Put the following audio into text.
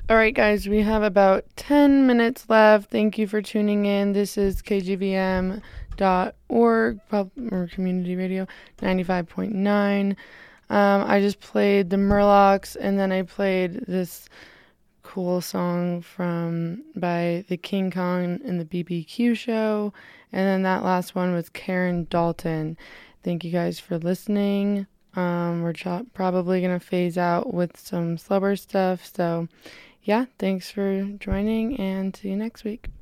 All right, guys, we have about 10 minutes left. Thank you for tuning in. This is kgvm.org, or community radio 95.9. I just played the Murlocs, and then I played this cool song by the King Kong and the BBQ show. And then that last one was Karen Dalton. Thank you guys for listening. We're probably going to phase out with some slower stuff. So, yeah, thanks for joining, and see you next week.